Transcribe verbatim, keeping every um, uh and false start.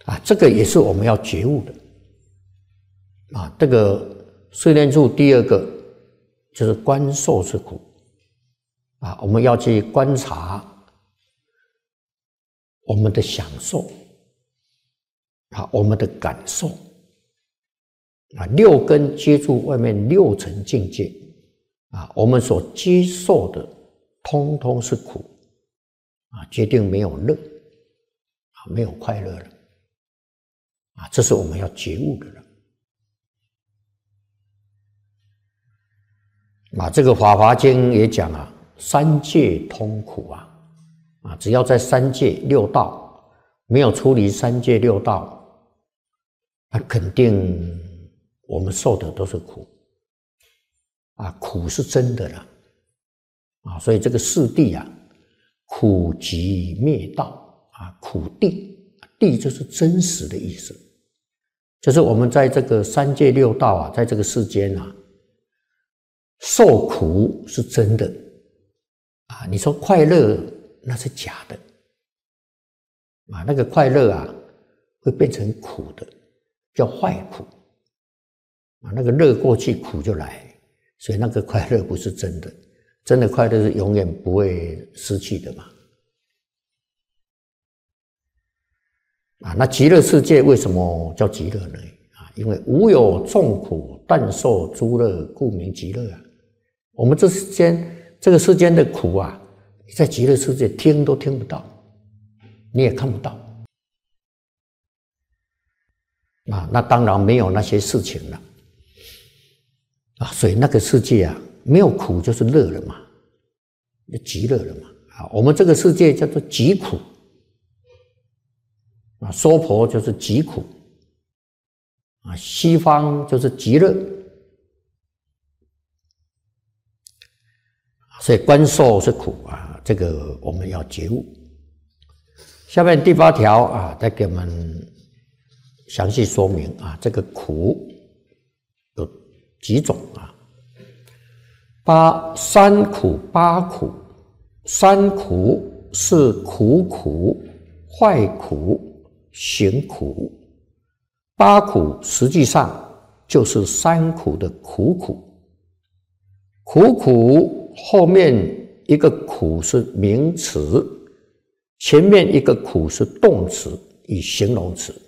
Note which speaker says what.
Speaker 1: 啊，这个也是我们要觉悟的啊。这个四念处第二个就是观受是苦啊，我们要去观察我们的享受啊，我们的感受啊，六根接触外面六层境界啊，我们所接受的通通是苦啊，决定没有乐啊，没有快乐了啊，这是我们要觉悟的了啊。这个《法华经》也讲啊，三界通苦啊。啊，只要在三界六道没有出离三界六道，那肯定我们受的都是苦啊，苦是真的了啊，所以这个四谛啊，苦集灭道啊，苦谛，谛就是真实的意思，就是我们在这个三界六道啊，在这个世间啊，受苦是真的啊，你说快乐那是假的啊，那个快乐啊会变成苦的，叫坏苦啊，那个乐过去苦就来，所以那个快乐不是真的，真的快乐是永远不会失去的嘛。啊，那极乐世界为什么叫极乐呢？啊，因为无有众苦，但受诸乐，故名极乐啊。我们这世间这个世间的苦啊，你在极乐世界听都听不到，你也看不到啊。那当然没有那些事情了啊，所以那个世界啊，没有苦就是乐了嘛，就极乐了嘛。啊，我们这个世界叫做极苦啊，娑婆就是极苦啊，西方就是极乐。所以观受是苦啊，这个我们要觉悟。下面第八条啊，再给我们详细说明啊，这个苦有几种啊？八三苦八苦，三苦是苦苦、坏苦、行苦，八苦实际上就是三苦的苦苦。苦苦后面一个苦是名词，前面一个苦是动词与形容词。